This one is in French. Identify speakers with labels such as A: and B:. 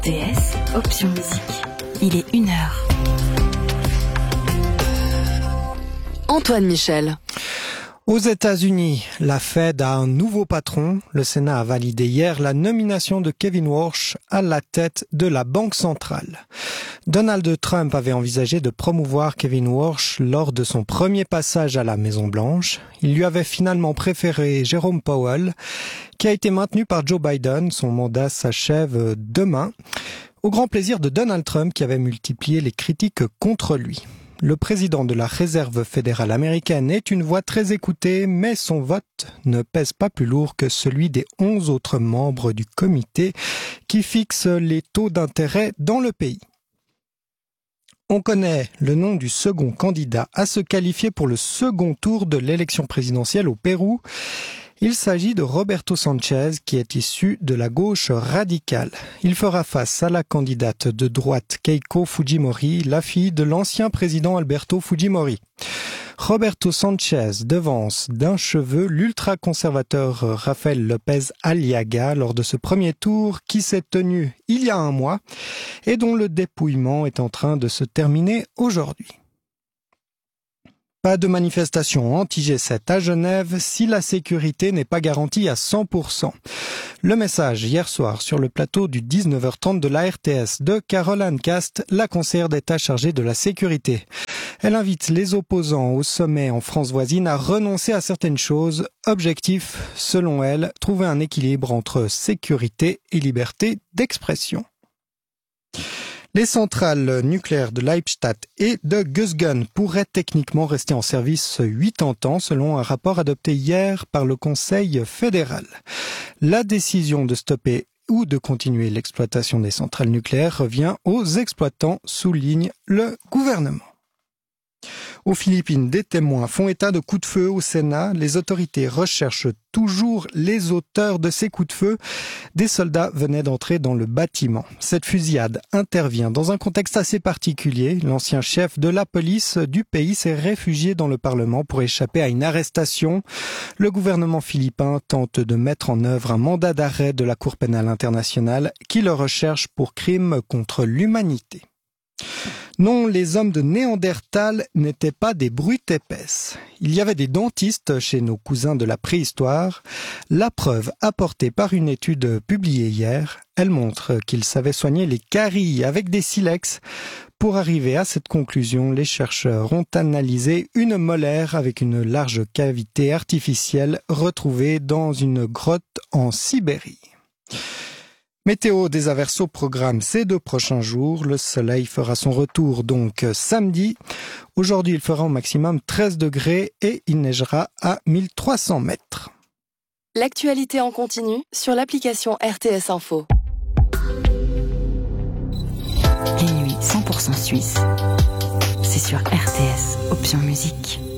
A: RTS, option musique. Il est 1h. Antoine Michel.
B: Aux États-Unis, la Fed a un nouveau patron. Le Sénat a validé hier la nomination de Kevin Warsh à la tête de la Banque centrale. Donald Trump avait envisagé de promouvoir Kevin Warsh lors de son premier passage à la Maison-Blanche. Il lui avait finalement préféré Jerome Powell, qui a été maintenu par Joe Biden. Son mandat s'achève demain, au grand plaisir de Donald Trump qui avait multiplié les critiques contre lui. Le président de la Réserve fédérale américaine est une voix très écoutée, mais son vote ne pèse pas plus lourd que celui des 11 autres membres du comité qui fixe les taux d'intérêt dans le pays. On connaît le nom du second candidat à se qualifier pour le second tour de l'élection présidentielle au Pérou. Il s'agit de Roberto Sanchez, qui est issu de la gauche radicale. Il fera face à la candidate de droite Keiko Fujimori, la fille de l'ancien président Alberto Fujimori. Roberto Sanchez devance d'un cheveu l'ultra-conservateur Rafael López Aliaga lors de ce premier tour qui s'est tenu il y a un mois et dont le dépouillement est en train de se terminer aujourd'hui. Pas de manifestation anti-G7 à Genève si la sécurité n'est pas garantie à 100%. Le message hier soir sur le plateau du 19h30 de la RTS de Carole Anne Cast, la conseillère d'État chargée de la sécurité. Elle invite les opposants au sommet en France voisine à renoncer à certaines choses. Objectif, selon elle, trouver un équilibre entre sécurité et liberté d'expression. Les centrales nucléaires de Leibstadt et de Gösgen pourraient techniquement rester en service 80 ans selon un rapport adopté hier par le Conseil fédéral. La décision de stopper ou de continuer l'exploitation des centrales nucléaires revient aux exploitants, souligne le gouvernement. Aux Philippines, des témoins font état de coups de feu au Sénat. Les autorités recherchent toujours les auteurs de ces coups de feu. Des soldats venaient d'entrer dans le bâtiment. Cette fusillade intervient dans un contexte assez particulier. L'ancien chef de la police du pays s'est réfugié dans le Parlement pour échapper à une arrestation. Le gouvernement philippin tente de mettre en œuvre un mandat d'arrêt de la Cour pénale internationale qui le recherche pour crimes contre l'humanité. Non, les hommes de Néandertal n'étaient pas des brutes épaisses. Il y avait des dentistes chez nos cousins de la préhistoire. La preuve apportée par une étude publiée hier, elle montre qu'ils savaient soigner les caries avec des silex. Pour arriver à cette conclusion, les chercheurs ont analysé une molaire avec une large cavité artificielle retrouvée dans une grotte en Sibérie. Météo, des averses au programme ces 2 prochains jours. Le soleil fera son retour donc samedi. Aujourd'hui, il fera au maximum 13 degrés et il neigera à 1300 mètres.
A: L'actualité en continu sur l'application RTS Info. Les nuits 100% suisses. C'est sur RTS, option musique.